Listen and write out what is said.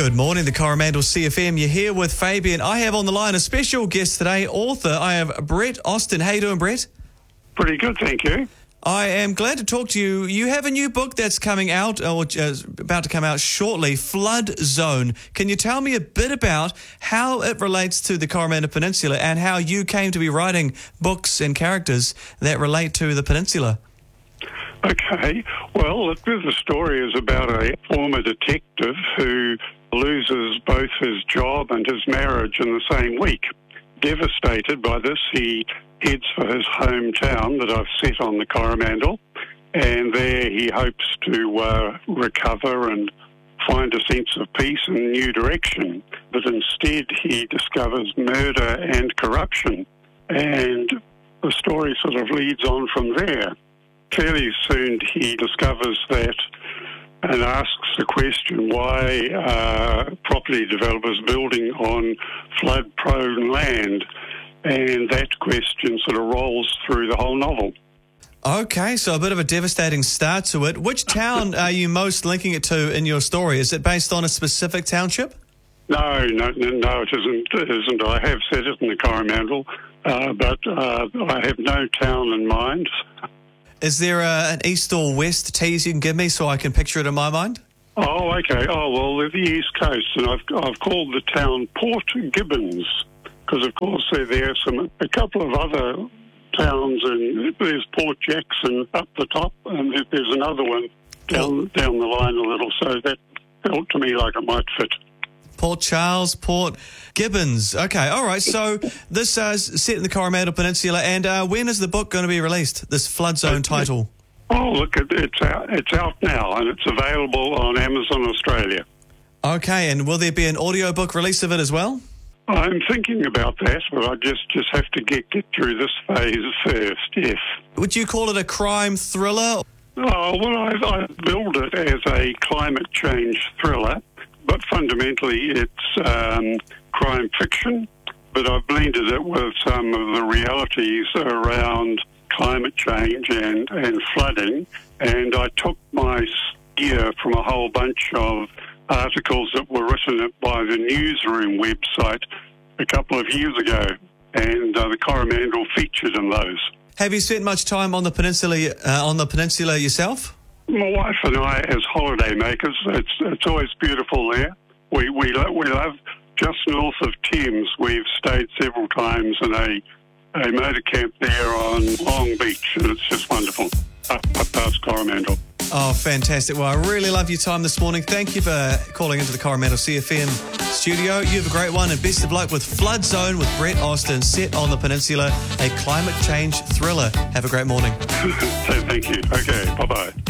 Good morning, the Coromandel CFM. You're here with Fabian. I have on the line a special guest today, author. I have Brett Austin. How you doing, Brett? Pretty good, thank you. I am glad to talk to you. You have a new book that's coming out, or about to come out shortly, Flood Zone. Can you tell me a bit about how it relates to the Coromandel Peninsula and how you came to be writing books and characters that relate to the peninsula? Okay, well, the story is about a former detective who loses both his job and his marriage in the same week. Devastated by this, he heads for his hometown that I've set on the Coromandel, and there he hopes to recover and find a sense of peace and a new direction. But instead he discovers murder and corruption, and the story sort of leads on from there. Fairly soon he discovers that and asks the question why property developers building on flood-prone land, and that question sort of rolls through the whole novel. Okay, so a bit of a devastating start to it. Which town are you most linking it to in your story? Is it based on a specific township? No, it isn't. I have said it in the Coromandel, but I have no town in mind. Is there an east or west tease you can give me so I can picture it in my mind? Oh, okay. Oh, well, the East Coast, and I've called the town Port Gibbons, because, of course, there's a couple of other towns, and there's Port Jackson up the top, and there's another one down the line a little, so that felt to me like it might fit. Port Charles, Port Gibbons. Okay, all right. So this is set in the Coromandel Peninsula, and when is the book going to be released, this Flood Zone title? Oh, look, it's out now, and it's available on Amazon Australia. Okay, and will there be an audiobook release of it as well? I'm thinking about that, but I just have to get through this phase first, yes. Would you call it a crime thriller? Oh, well, I billed it as a climate change thriller, but fundamentally it's crime fiction, but I've blended it with some of the realities around climate change and flooding, and I took my steer from a whole bunch of articles that were written by the Newsroom website a couple of years ago, and the Coromandel featured in those. Have you spent much time on the peninsula yourself? My wife and I, as holiday makers, it's always beautiful there. We love just north of Thames. We've stayed several times in a motor camp there on Long Beach, and it's just wonderful up past Coromandel. Oh, fantastic. Well, I really love your time this morning. Thank you for calling into the Coromandel CFM studio. You have a great one, and best of luck with Flood Zone with Brett Austin, set on the peninsula, a climate change thriller. Have a great morning. Thank you. Okay, bye-bye.